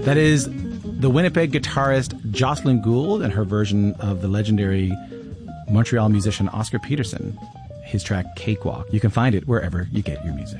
That is the Winnipeg guitarist Jocelyn Gould and her version of the legendary Montreal musician Oscar Peterson, his track Cakewalk. You can find it wherever you get your music.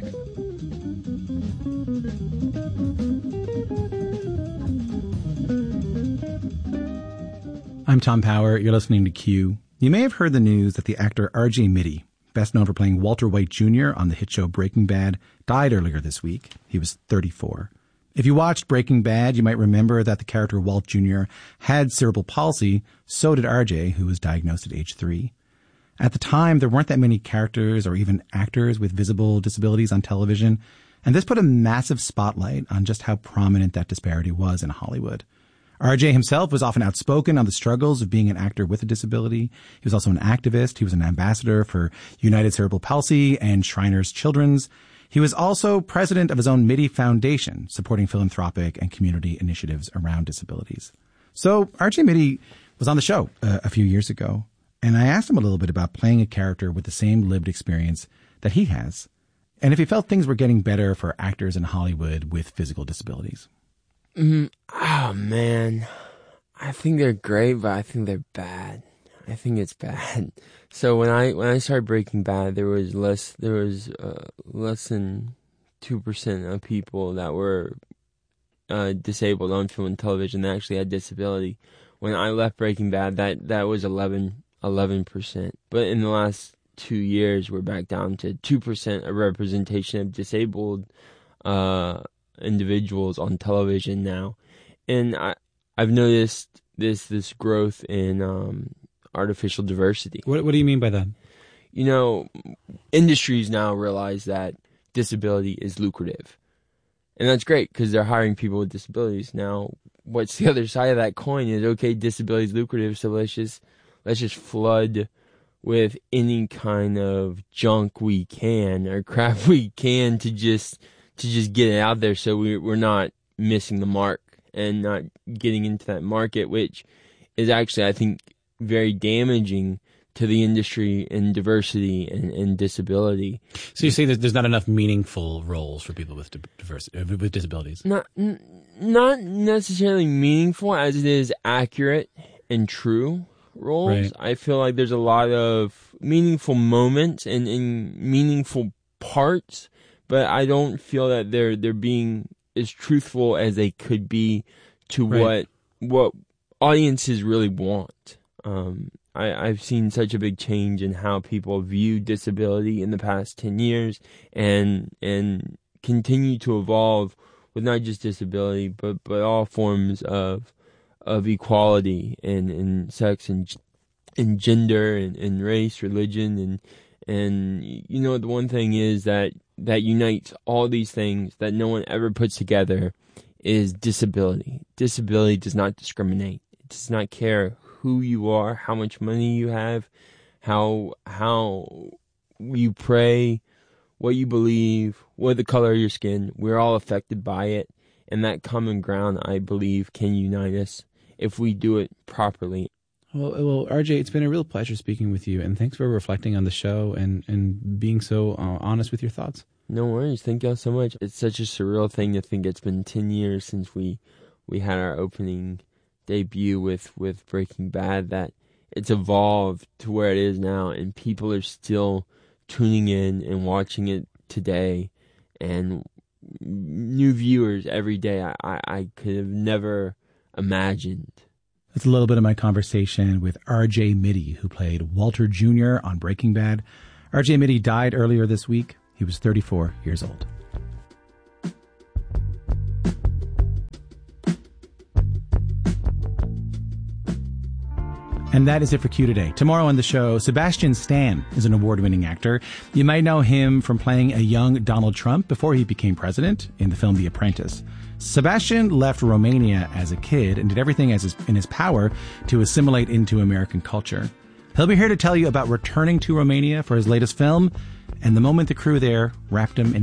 I'm Tom Power. You're listening to Q. You may have heard the news that the actor R.J. Mitte, best known for playing Walter White Jr. on the hit show Breaking Bad, died earlier this week. He was 34. If you watched Breaking Bad, you might remember that the character Walt Jr. had cerebral palsy. So did RJ, who was diagnosed at age 3. At the time, there weren't that many characters or even actors with visible disabilities on television, and this put a massive spotlight on just how prominent that disparity was in Hollywood. RJ himself was often outspoken on the struggles of being an actor with a disability. He was also an activist. He was an ambassador for United Cerebral Palsy and Shriners Children's. He was also president of his own Mitte Foundation, supporting philanthropic and community initiatives around disabilities. So R.J. Mitte was on the show a few years ago, and I asked him a little bit about playing a character with the same lived experience that he has, and if he felt things were getting better for actors in Hollywood with physical disabilities. Oh, man. I think they're great, but I think they're bad. I think it's bad. So when I started Breaking Bad, there was less than 2% of people that were disabled on film and television that actually had disability. When I left Breaking Bad, that was 11%. But in the last 2 years, we're back down to 2% of representation of disabled individuals on television now. And I've noticed this growth in artificial diversity. What do you mean by that? You know, industries now realize that disability is lucrative. And that's great because they're hiring people with disabilities. Now, what's the other side of that coin is, okay, disability is lucrative, so let's just flood with any kind of junk we can or crap we can to just get it out there so we're not missing the mark and not getting into that market, which is actually, I think, very damaging to the industry and diversity and disability. So you say that there's not enough meaningful roles for people with with disabilities? Not necessarily meaningful as it is accurate and true roles. Right. I feel like there's a lot of meaningful moments and meaningful parts, but I don't feel that they're being as truthful as they could be to right. what audiences really want. I've seen such a big change in how people view disability in the past 10 years and continue to evolve with not just disability, but all forms of equality and sex and gender and race, religion. And you know, the one thing is that unites all these things that no one ever puts together is disability. Disability does not discriminate. It does not care who you are, how much money you have, how you pray, what you believe, what the color of your skin. We're all affected by it, and that common ground, I believe, can unite us if we do it properly. Well, RJ, it's been a real pleasure speaking with you, and thanks for reflecting on the show and being so honest with your thoughts. No worries. Thank y'all so much. It's such a surreal thing to think it's been 10 years since we had our opening debut with Breaking Bad, that it's evolved to where it is now, and people are still tuning in and watching it today, and new viewers every day I could have never imagined. That's a little bit of my conversation with R.J. Mitte, who played Walter Jr. on Breaking Bad. R.J. Mitte died earlier this week. He was 34 years old. And that is it for Q today. Tomorrow on the show, Sebastian Stan is an award-winning actor. You might know him from playing a young Donald Trump before he became president in the film The Apprentice. Sebastian left Romania as a kid and did everything in his power to assimilate into American culture. He'll be here to tell you about returning to Romania for his latest film and the moment the crew there wrapped him in